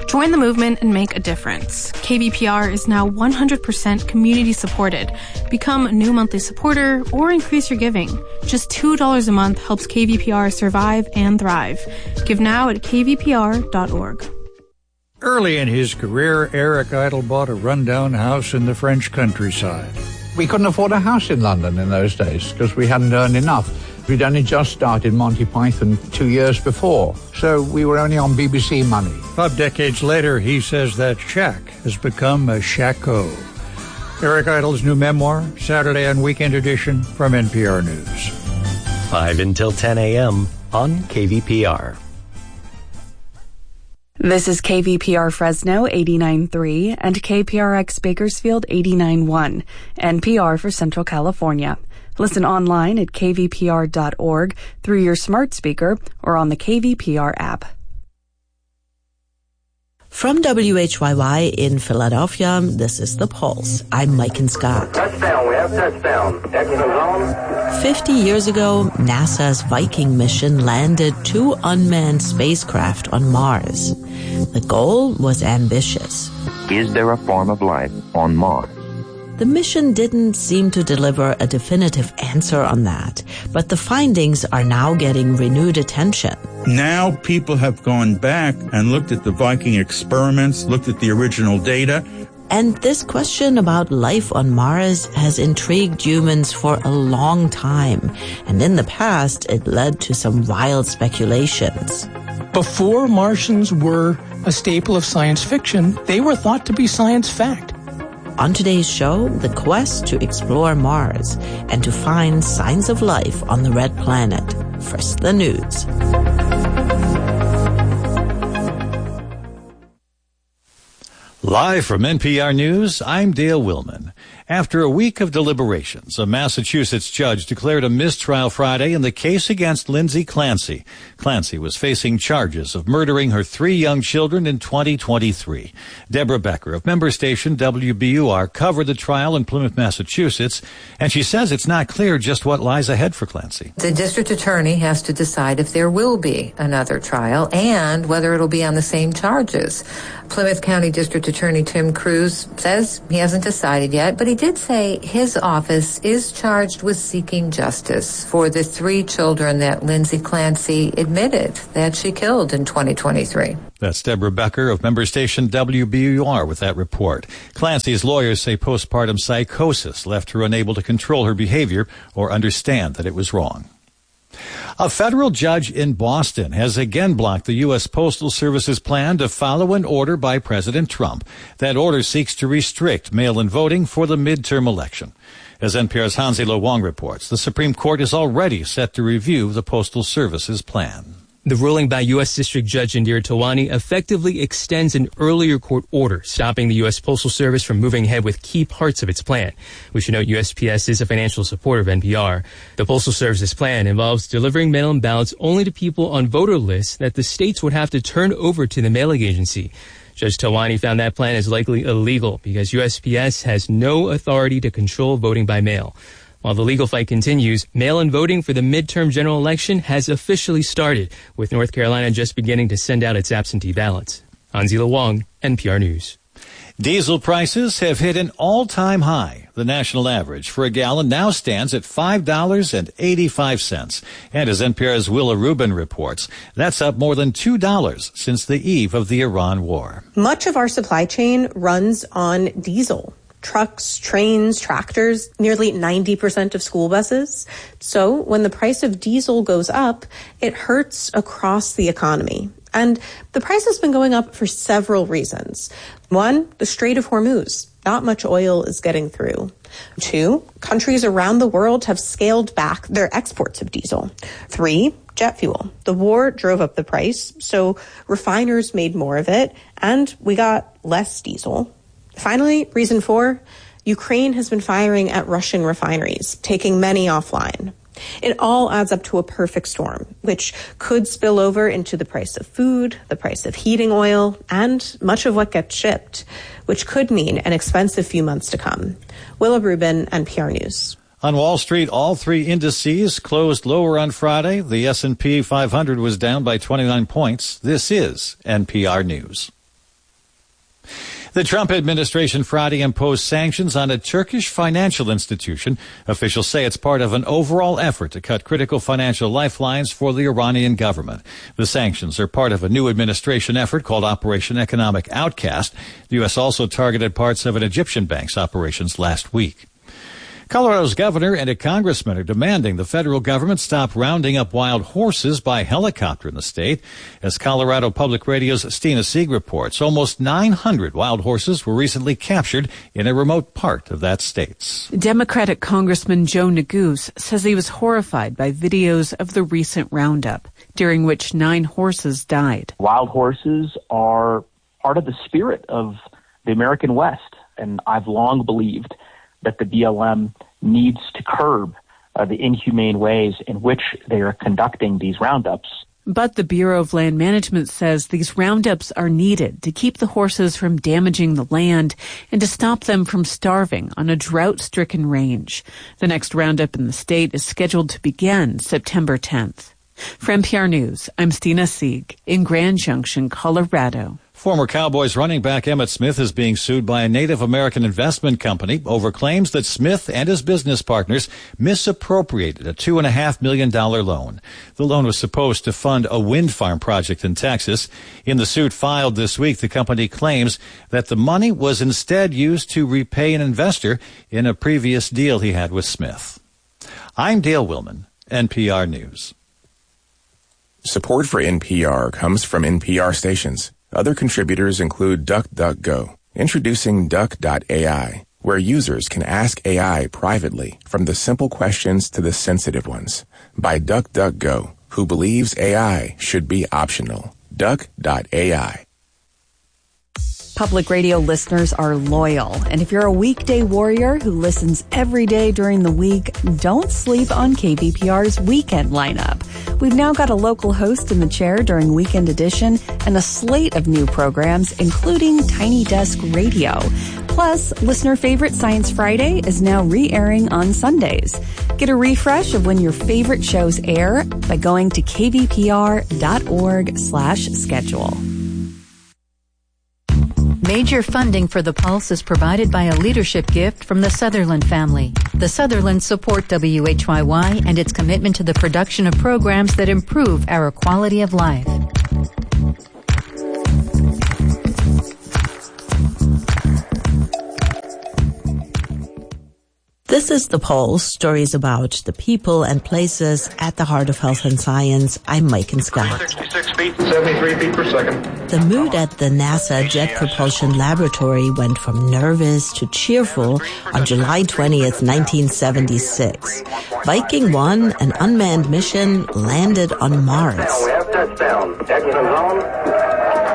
Join the movement and make a difference. KVPR is now 100% community supported. Become a new monthly supporter or increase your giving. Just $2 a month helps KVPR survive and thrive. Give now at kvpr.org. Early in his career, Eric Idle bought a rundown house in the French countryside. We couldn't afford a house in London in those days because we hadn't earned enough. We'd only just started Monty Python 2 years before, so we were only on BBC money. 5 decades later, he says that shack has become a shacko. Eric Idle's new memoir, Saturday and Weekend Edition from NPR News. 5 until 10 a.m. on KVPR. This is KVPR Fresno 89.3 and KPRX Bakersfield 89.1, NPR for Central California. Listen online at kvpr.org through your smart speaker or on the KVPR app. From WHYY in Philadelphia, this is The Pulse. I'm Mike and Scott. Touchdown, we have touchdown. Extra zone. 50 years ago, NASA's Viking mission landed 2 unmanned spacecraft on Mars. The goal was ambitious. Is there a form of life on Mars? The mission didn't seem to deliver a definitive answer on that, but the findings are now getting renewed attention. Now people have gone back and looked at the Viking experiments, looked at the original data. And this question about life on Mars has intrigued humans for a long time. And in the past, it led to some wild speculations. Before Martians were a staple of science fiction, they were thought to be science fact. On today's show, the quest to explore Mars and to find signs of life on the red planet. First, the news. Live from NPR News, I'm Dale Willman. After a week of deliberations, a Massachusetts judge declared a mistrial Friday in the case against Lindsay Clancy. Clancy was facing charges of murdering her 3 young children in 2023. Deborah Becker of member station WBUR covered the trial in Plymouth, Massachusetts, and she says it's not clear just what lies ahead for Clancy. The district attorney has to decide if there will be another trial and whether it'll be on the same charges. Plymouth County District Attorney Tim Cruz says he hasn't decided yet, but he did say his office is charged with seeking justice for the 3 children that Lindsay Clancy admitted that she killed in 2023. That's Deborah Becker of member station WBUR with that report. Clancy's lawyers say postpartum psychosis left her unable to control her behavior or understand that it was wrong. A federal judge in Boston has again blocked the U.S. Postal Service's plan to follow an order by President Trump. That order seeks to restrict mail-in voting for the midterm election. As NPR's Hansi-Lo Wong reports, the Supreme Court is already set to review the Postal Service's plan. The ruling by U.S. District Judge Indira Tawani effectively extends an earlier court order stopping the U.S. Postal Service from moving ahead with key parts of its plan. We should note USPS is a financial supporter of NPR. The Postal Service's plan involves delivering mail-in ballots only to people on voter lists that the states would have to turn over to the mailing agency. Judge Tawani found that plan is likely illegal because USPS has no authority to control voting by mail. While the legal fight continues, mail-in voting for the midterm general election has officially started, with North Carolina just beginning to send out its absentee ballots. Hansi-Lo Wong, NPR News. Diesel prices have hit an all-time high. The national average for a gallon now stands at $5.85. And as NPR's Willa Rubin reports, that's up more than $2 since the eve of the Iran war. Much of our supply chain runs on diesel. Trucks, trains, tractors, nearly 90% of school buses. So when the price of diesel goes up, it hurts across the economy. And the price has been going up for several reasons. 1, the Strait of Hormuz. Not much oil is getting through. 2, countries around the world have scaled back their exports of diesel. 3, jet fuel. The war drove up the price, so refiners made more of it, and we got less diesel. Finally, reason 4, Ukraine has been firing at Russian refineries, taking many offline. It all adds up to a perfect storm, which could spill over into the price of food, the price of heating oil, and much of what gets shipped, which could mean an expensive few months to come. Willa Rubin, NPR News. On Wall Street, all 3 indices closed lower on Friday. The S&P 500 was down by 29 points. This is NPR News. The Trump administration Friday imposed sanctions on a Turkish financial institution. Officials say it's part of an overall effort to cut critical financial lifelines for the Iranian government. The sanctions are part of a new administration effort called Operation Economic Outcast. The U.S. also targeted parts of an Egyptian bank's operations last week. Colorado's governor and a congressman are demanding the federal government stop rounding up wild horses by helicopter in the state. As Colorado Public Radio's Stina Sieg reports, almost 900 wild horses were recently captured in a remote part of that state. Democratic Congressman Joe Neguse says he was horrified by videos of the recent roundup, during which 9 horses died. Wild horses are part of the spirit of the American West, and I've long believed that the BLM needs to curb the inhumane ways in which they are conducting these roundups. But the Bureau of Land Management says these roundups are needed to keep the horses from damaging the land and to stop them from starving on a drought-stricken range. The next roundup in the state is scheduled to begin September 10th. For NPR News, I'm Stina Sieg in Grand Junction, Colorado. Former Cowboys running back Emmitt Smith is being sued by a Native American investment company over claims that Smith and his business partners misappropriated a $2.5 million loan. The loan was supposed to fund a wind farm project in Texas. In the suit filed this week, the company claims that the money was instead used to repay an investor in a previous deal he had with Smith. I'm Dale Willman, NPR News. Support for NPR comes from NPR stations. Other contributors include DuckDuckGo, introducing Duck.ai, where users can ask AI privately from the simple questions to the sensitive ones. By DuckDuckGo, who believes AI should be optional. Duck.ai. Public radio listeners are loyal, and if you're a weekday warrior who listens every day during the week, don't sleep on KVPR's weekend lineup. We've now got a local host in the chair during Weekend Edition and a slate of new programs, including Tiny Desk Radio. Plus, listener favorite Science Friday is now re-airing on Sundays. Get a refresh of when your favorite shows air by going to kvpr.org/schedule. Major funding for The Pulse is provided by a leadership gift from the Sutherland family. The Sutherlands support WHYY and its commitment to the production of programs that improve our quality of life. This is The Pulse, stories about the people and places at the heart of health and science. I'm Maiken Scott. 66 feet, 73 feet per second. The mood at the NASA Jet Propulsion Laboratory went from nervous to cheerful on July 20th, 1976. Viking 1, an unmanned mission, landed on Mars. Now we have touchdown. Exit zone.